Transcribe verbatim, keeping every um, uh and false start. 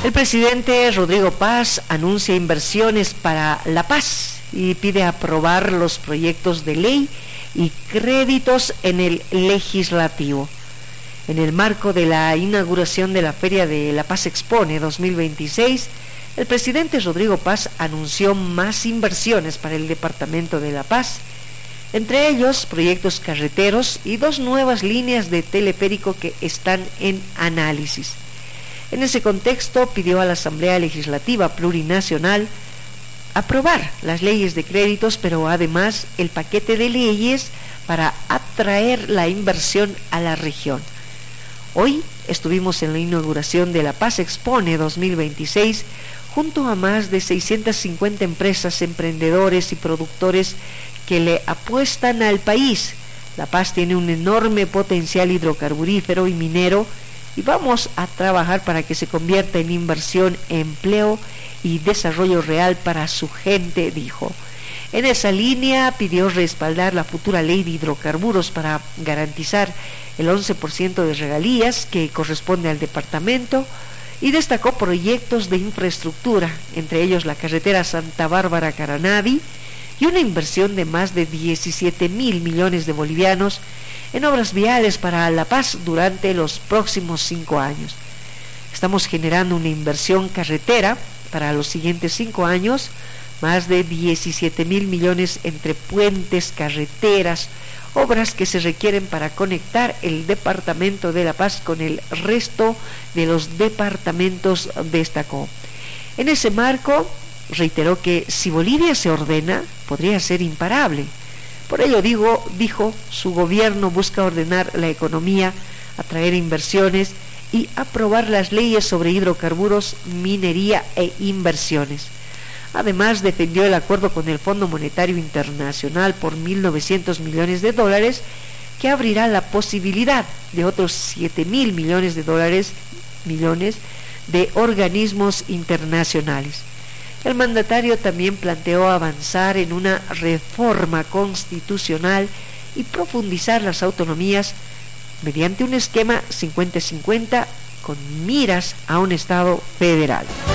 El presidente Rodrigo Paz anuncia inversiones para la paz y pide aprobar los proyectos de ley y créditos en el legislativo. En el marco de la inauguración de la Feria de La Paz Expone dos mil veintiséis, el presidente Rodrigo Paz anunció más inversiones para el departamento de La Paz, entre ellos proyectos carreteros y dos nuevas líneas de teleférico que están en análisis. En ese contexto, pidió a la Asamblea Legislativa Plurinacional aprobar las leyes de créditos, pero además el paquete de leyes para atraer la inversión a la región. Hoy estuvimos en la inauguración de La Paz Expone dos mil veintiséis junto a más de seiscientas cincuenta empresas, emprendedores y productores que le apuestan al país. La Paz tiene un enorme potencial hidrocarburífero y minero y vamos a trabajar para que se convierta en inversión, empleo y desarrollo real para su gente, dijo. En esa línea pidió respaldar la futura ley de hidrocarburos para garantizar el once por ciento de regalías que corresponde al departamento y destacó proyectos de infraestructura, entre ellos la carretera Santa Bárbara-Caranavi y una inversión de más de diecisiete mil millones de bolivianos en obras viales para La Paz durante los próximos cinco años. Estamos generando una inversión carretera para los siguientes cinco años, más de diecisiete mil millones entre puentes, carreteras, obras que se requieren para conectar el departamento de La Paz con el resto de los departamentos, destacó. En ese marco, reiteró que si Bolivia se ordena, podría ser imparable. Por ello, digo, dijo, su gobierno busca ordenar la economía, atraer inversiones y aprobar las leyes sobre hidrocarburos, minería e inversiones. Además, defendió el acuerdo con el Fondo Monetario Internacional por mil novecientos millones de dólares, que abrirá la posibilidad de otros siete mil millones de dólares millones de organismos internacionales. El mandatario también planteó avanzar en una reforma constitucional y profundizar las autonomías mediante un esquema cincuenta cincuenta con miras a un Estado federal.